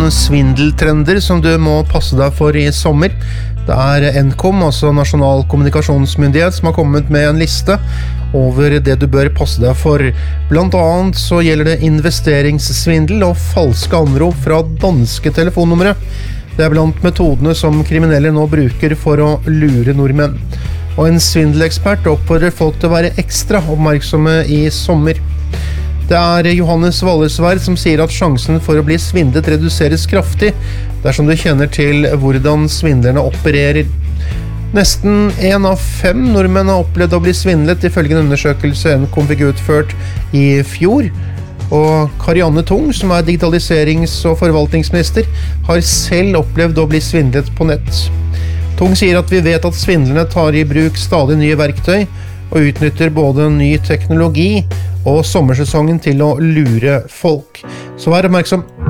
noen svindeltrender som du må passe deg for i sommer. Det Nkom, altså Nasjonal kommunikasjonsmyndighet, som har kommet med en liste over det du bør passe deg for. Blant annet så gjelder det investeringssvindel og falske anrop fra danske telefonnumre. Det blant metodene som kriminelle nå bruker for å lure nordmenn. Og en svindelekspert oppfordrer folk til å være ekstra oppmerksomme i sommer. Det Johannes Wallesvær som sier at sjansen for å bli svindlet reduseres kraftig dersom du kjenner til hvordan svindlerne opererer. Nesten 1 av 5 nordmenn har opplevd å bli svindlet ifølge en undersøkelse Nkom fikk utført i fjor. Og Karianne Tung, som digitaliserings- og forvaltningsminister, har selv opplevd å bli svindlet på nett. Tung sier at vi vet at svindlerne tar i bruk stadig nye verktøy og utnytter både ny teknologi og sommersesongen til å lure folk. Så vær oppmerksom.